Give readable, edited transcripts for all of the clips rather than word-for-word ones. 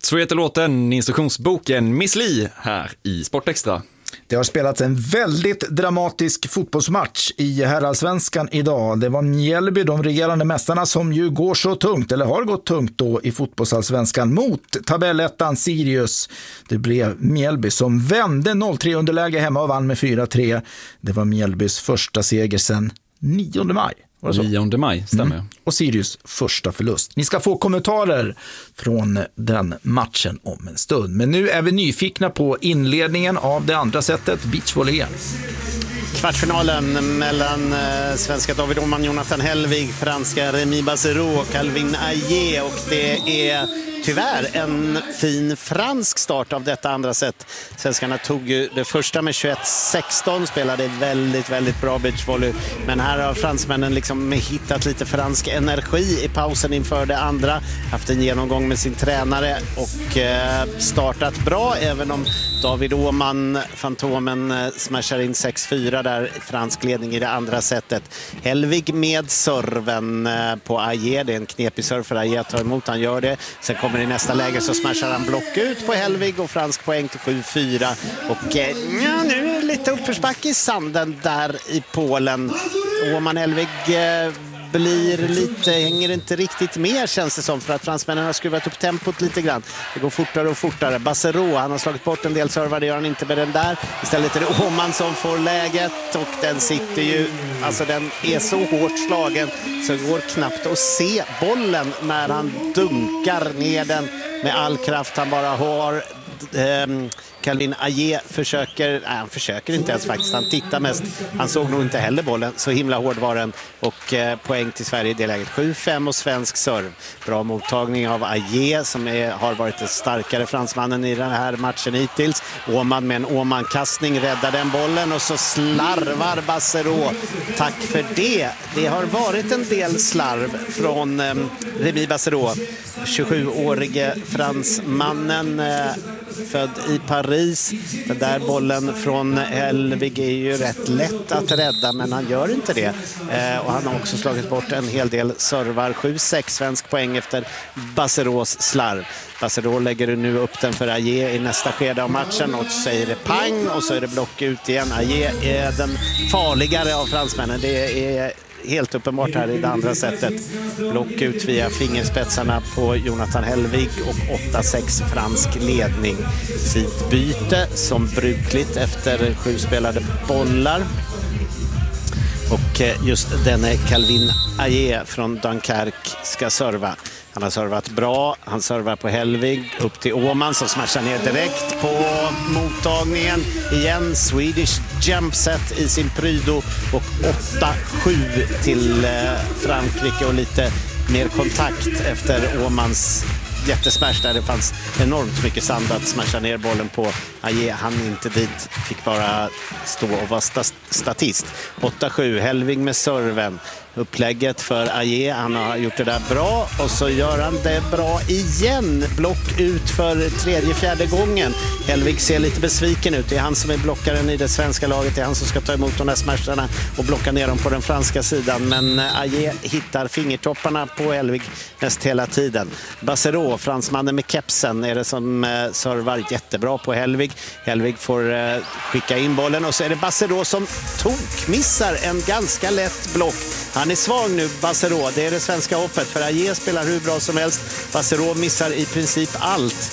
Så heter låten, instruktionsboken Miss Li här i Sportextra. Det har spelats en väldigt dramatisk fotbollsmatch i herrallsvenskan idag. Det var Mjällby, de regerande mästarna, som ju går så tungt, eller har gått tungt då i fotbollsallsvenskan, mot tabellettan Sirius. Det blev Mjällby som vände 0-3 underläge hemma och vann med 4-3. Det var Mjällbys första seger sedan 9 maj. 9 maj, stämmer. Och Sirius första förlust. Ni ska få kommentarer från den matchen om en stund. Men nu är vi nyfikna på inledningen av det andra setet, beachvolley. Kvartsfinalen mellan svenska David Åhman, Jonathan Hellvig, franska Remy Bassero och Calvin Ayer, och det är tyvärr en fin fransk start av detta andra set. Svenskarna tog ju det första med 21-16, spelade väldigt, väldigt bra beachvolley, men här har fransmännen liksom hittat lite fransk energi i pausen inför det andra, haft en genomgång med sin tränare och startat bra, även om David Åhman, Fantomen, smashar in 6-4 där, fransk ledning i det andra setet. Hellvig med serven på Ayer, det är en knepig serv för Ayer att ta emot, han gör det. Sen kommer i nästa läge så smashar han block ut på Hellvig och fransk poäng till 7-4. Och nu är det lite uppförsbacke i sanden där i Polen. Åhman Hellvig hänger inte riktigt med, känns det som, för att fransmännen har skruvat upp tempot lite grann. Det går fortare och fortare. Bassero, han har slagit bort en del servar, det gör han inte med den där. Istället är det Åhman som får läget, och den sitter ju, alltså den är så hårt slagen så det går knappt att se bollen när han dunkar ner den med all kraft han bara har. Calvin Ayer försöker inte ens faktiskt, han tittar mest, han såg nog inte heller bollen, så himla hård var den, och poäng till Sverige i det läget. 7-5 och svensk serv. Bra mottagning av Ayer som har varit den starkare fransmannen i den här matchen hittills. Åhman med en Åhman-kastning räddar den bollen, och så slarvar Bassero. Tack för det. Det har varit en del slarv från Remy Bassero, 27-årige fransmannen, född i Paris. Den där bollen från Hellvig är ju rätt lätt att rädda, men han gör inte det. Och han har också slagit bort en hel del servar. 7-6 svensk poäng efter Basseros slarv. Bassero lägger nu upp den för Ayer i nästa skede av matchen, och så säger det pang, och så är det block ut igen. Ayer är den farligare av fransmännen. Det är helt uppenbart här i det andra sättet. Block ut via fingerspetsarna på Jonathan Hellvig, och 8-6 fransk ledning. Sidbyte som brukligt efter 7 spelade bollar. Och just denne Calvin Ayer från Dunkerque ska serva. Han har servat bra, han servar på Hellvig, upp till Åhman som smashar ner direkt på mottagningen. Igen, Swedish jump set i sin prydo, och 8-7 till Frankrike, och lite mer kontakt efter Åhmans jättesmash där det fanns enormt mycket sand att smasha ner bollen på. Ayer han inte dit, fick bara stå och vara statist. 8-7, Hellvig med serven. Upplägget för Ayer, han har gjort det där bra, och så gör han det bra igen. Block ut för 3:e, 4:e gången. Hellvig ser lite besviken ut. Det är han som är blockaren i det svenska laget. Det är han som ska ta emot de där smasharna och blocka ner dem på den franska sidan. Men Ayer hittar fingertopparna på Hellvig näst hela tiden. Bassero, fransmannen med kepsen, är det som servar jättebra på Hellvig. Hellvig får skicka in bollen, och så är det Bassero som missar en ganska lätt block. Han är svag nu, Bassero. Det är det svenska hoppet, för Ayer spelar hur bra som helst. Bassero missar i princip allt.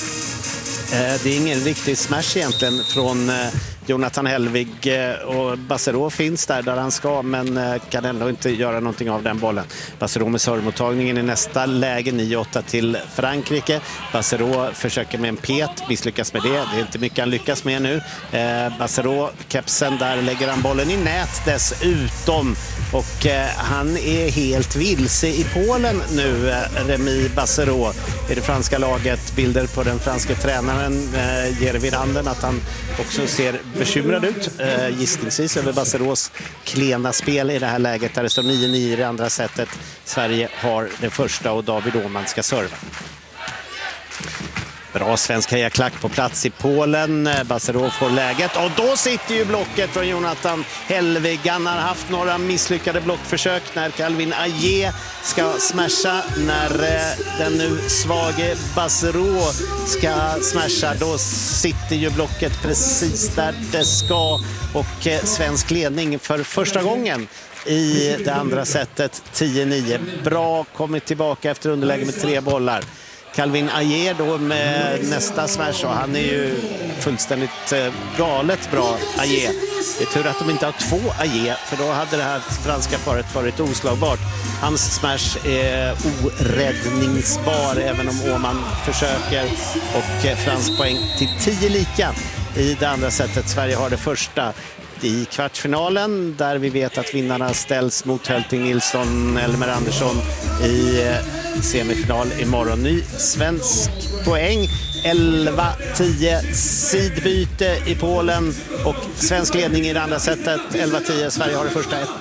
Det är ingen riktig smash egentligen från Jonathan Hellvig, och Bassero finns där han ska, men kan ändå inte göra någonting av den bollen. Bassero med servemottagningen i nästa läge, 9-8 till Frankrike. Bassero försöker med en pet, misslyckas med det. Det är inte mycket han lyckas med nu. Bassero, kepsen, där lägger han bollen i nät dessutom. Och han är helt vilse i Polen nu, Remy Bassero, i det franska laget. Bilder på den franska tränaren ger vid handen att han också ser bekymrad ut, gissningsvis över Basseros klena spel i det här läget, där det står 9-9 i det andra sättet. Sverige har det första, och David Åhman ska serva. Bra svensk hejaklack på plats i Polen. Baserov får läget och då sitter ju blocket från Jonathan Hellvig. Han har haft några misslyckade blockförsök när Calvin Aje ska smasha. När den nu svage Baserov ska smasha, då sitter ju blocket precis där det ska. Och svensk ledning för första gången i det andra setet, 10-9. Bra kommit tillbaka efter underläge med 3 bollar. Calvin Aje då med nästa smash, och han är ju fullständigt galet bra, Aje. Det är tur att de inte har 2 Aje, för då hade det här franska paret varit oslagbart. Hans smash är oräddningsbar även om Åman försöker, och fransk poäng till 10 lika i det andra setet. Sverige har det första i kvartsfinalen, där vi vet att vinnarna ställs mot Hölting Nilsson, Elmer Andersson i semifinal imorgon. Ny svensk poäng, 11-10, sidbyte i Polen och svensk ledning i det andra setet, 11-10. Sverige har det första 1.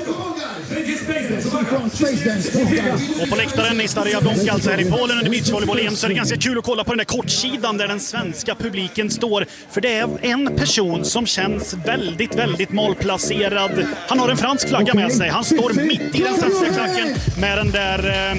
Och på läktaren i Staria Blonka, alltså här i Polen under beachvolleyboll-EM, så är det ganska kul att kolla på den där kortsidan där den svenska publiken står. För det är en person som känns väldigt, väldigt malplacerad. Han har en fransk flagga med sig. Han står mitt i den svenska klacken med den där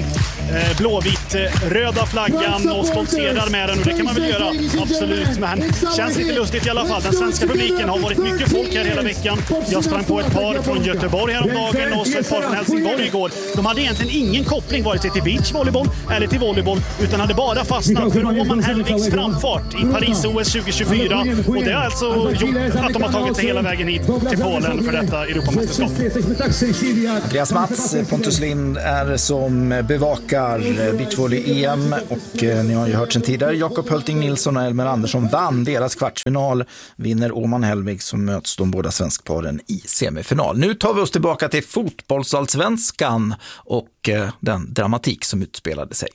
blåvitt-röda flaggan och stoltserar med den. Och det kan man väl göra, absolut. Men känns lite lustigt i alla fall. Den svenska publiken har varit mycket folk här hela veckan. Jag sprang på ett par från Göteborg häromdagen och så ett par från Helsingborg igår. De hade egentligen ingen koppling vare sig till beachvolleyboll eller till volleyboll, utan hade bara fastnat för Åman Hellvigs framfart i Paris-OS 2024. Och det har alltså gjort att de har tagit sig hela vägen hit till Polen för detta Europamästerskap. Andreas Mats, Pontus Lind är som bevakar beachvolley-EM, och ni har ju hört sen tidigare, Jakob Hölting Nilsson och Elmer Andersson vann deras kvartsfinal, vinner Åman Hellvig, som möts de båda svenskparen i semifinal. Nu tar vi oss tillbaka till fotbollsallsvenskan och den dramatik som utspelade sig.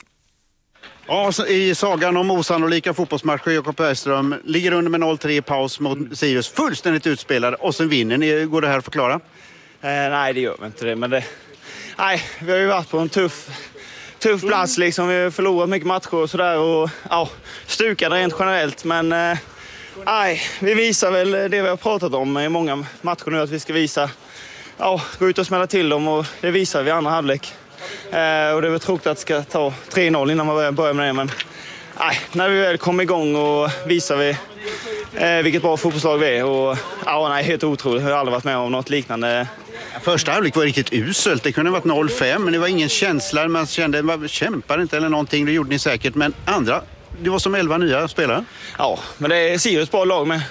Ja, i sagan om osannolika fotbollsmatcher, Jakob Bergström ligger under med 0-3 i paus mot Sirius, fullständigt utspelade, och sen vinner ni. Går det här att förklara? Nej, det gör vi inte det, men nej, vi har ju varit på en tuff plats liksom. Vi har förlorat mycket matcher och sådär, och ja, stukade rent generellt, men nej, vi visar väl det vi har pratat om i många matcher nu, att vi ska visa, ja, gå ut och smälla till dem, och det visar vi i andra halvlek. Och det var tråkigt att det ska ta 3-0 innan man börjar med det, men nej, när vi väl kommer igång och visar vi vilket bra fotbollslag vi är, och ja, nej, helt otroligt. Jag har aldrig varit med om något liknande. Första halvlek var riktigt uselt. Det kunde ha varit 0-5, men det var ingen känsla. Man kände, man kämpar inte eller någonting. Det gjorde ni säkert, men andra, det var som 11 nya spelare. Ja, men det är Sirius bra lag med.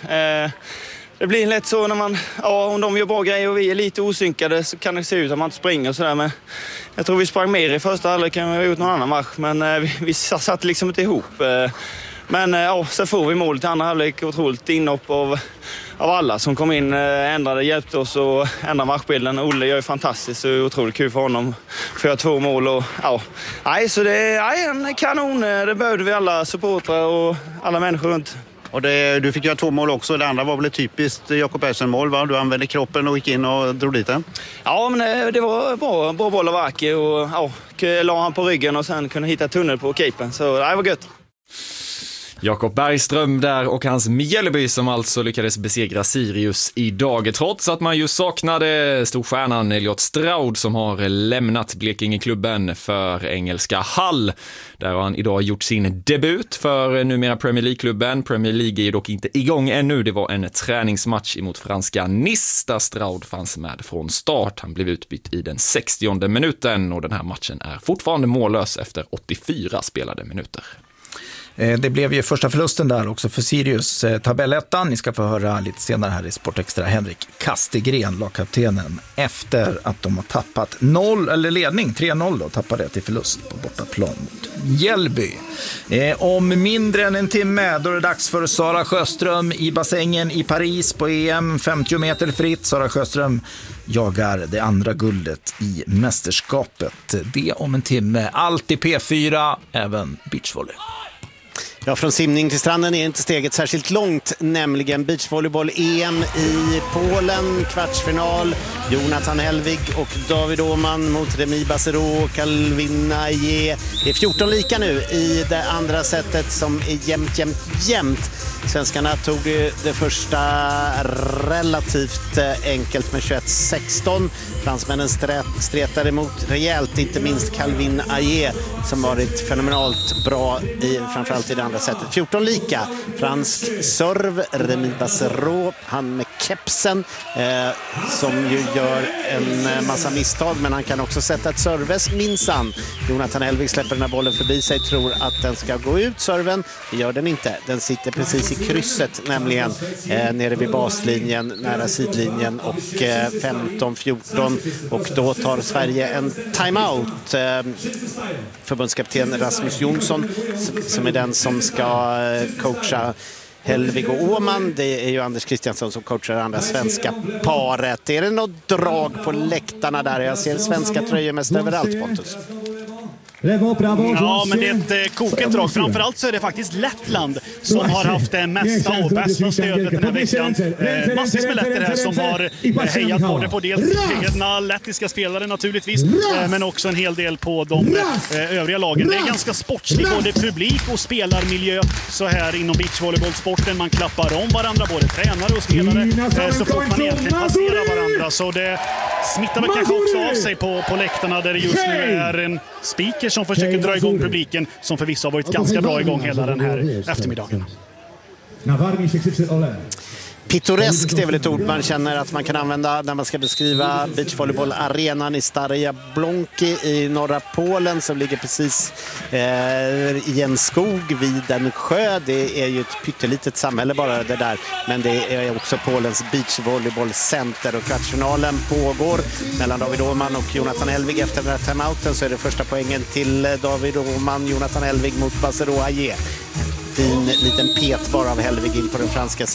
Det blir lätt så när man, ja, om de gör bra grejer och vi är lite osynkade, så kan det se ut att man inte springer och sådär. Men jag tror vi sprang mer i första halvlek än vi har gjort någon annan match, men vi satt liksom inte ihop. Men ja, så får vi mål till andra halvlek, otroligt inhopp av alla som kom in, ändrade, hjälpte oss och ändrade matchbilden. Olle gör ju fantastiskt, så otroligt kul för honom för att göra 2 mål. Och ja, nej, så det är en kanon. Det behövde vi alla supportrar och alla människor runt. Och du fick göra 2 mål också. Det andra var väl ett typiskt Jakob Bergström-mål, va? Du använde kroppen och gick in och drog dit den. Ja, men det var bra boll av Aki, och ja, la han på ryggen och sen kunde hitta tunnel på keepen. Så det var gött. Jakob Bergström där, och hans Mjällby som alltså lyckades besegra Sirius idag, trots att man ju saknade storstjärnan Elliot Stroud som har lämnat Blekingeklubben för engelska Hull. Där har han idag gjort sin debut för numera Premier League-klubben. Premier League är ju dock inte igång ännu. Det var en träningsmatch emot franska Nice där Stroud fanns med från start. Han blev utbytt i den 60:e minuten, och den här matchen är fortfarande mållös efter 84 spelade minuter. Det blev ju första förlusten där också för Sirius, tabellettan. Ni ska få höra lite senare här i Sportextra Henrik Kastegren, lagkaptenen, efter att de har tappat ledning 3-0 då, tappade till förlust på bortaplan mot Mjällby. Om mindre än en timme då är det dags för Sara Sjöström i bassängen i Paris på EM, 50 meter fritt. Sara Sjöström jagar det andra guldet i mästerskapet. Det om en timme, allt i P4, även beachvolley. Ja, från simning till stranden är inte steget särskilt långt, nämligen beachvolleyboll-EM i Polen, kvartsfinal. Jonathan Helvig och David Åhman mot Remi Bassero och Calvin Aie. Det är 14 lika nu i det andra setet som är jämnt. Svenskarna tog det första relativt enkelt med 21-16. Fransmännen stretade emot rejält, inte minst Calvin Aie som varit fenomenalt bra framförallt i det andra setet. 14 lika. Fransk serv, Remi Bassero, han med kepsen som ju gör en massa misstag, men han kan också sätta ett serves minsann. Jonathan Helvig släpper den här bollen förbi sig, tror att den ska gå ut, serven. Det gör den inte. Den sitter precis i krysset, nämligen nere vid baslinjen, nära sidlinjen, och 15-14, och då tar Sverige en timeout. Förbundskapten Rasmus Jonsson, som är den som ska coacha Helvig och Åhman, det är ju Anders Kristiansson som coachar det andra svenska paret. Är det något drag på läktarna där? Jag ser svenska tröjor mest överallt, Pontus. Ja, men det är ett kokigt drag. Framförallt så är det faktiskt Lettland som har haft det mesta och bästa stödet den här veckan. Massvis med letter här som har hejat både på dels egna lettiska spelare naturligtvis, men också en hel del på de övriga lagen. Det är ganska sportslig både publik och spelarmiljö så här inom beachvolleybollsporten. Man klappar om varandra, både tränare och spelare, så fort man egentligen passerar varandra. Så det smittar väl kanske också av sig på läktarna, där det just nu är en speaker som försöker dra igång publiken, som förvisso har varit ganska bra igång hela den här eftermiddagen. Pittoresk, det är väl ett ord man känner att man kan använda när man ska beskriva beachvolleyboll-arenan i Staria Blonki i norra Polen, som ligger precis i en skog vid en sjö. Det är ju ett pyttelitet samhälle bara det där, men det är också Polens beachvolleybollcenter, och kvartsfinalen pågår mellan David Åhman och Jonathan Helvig. Efter den här timeouten så är det första poängen till David Åhman, Jonathan Helvig mot Bassero Aie. Fin liten pet bara av Helvig in på den franska sidan.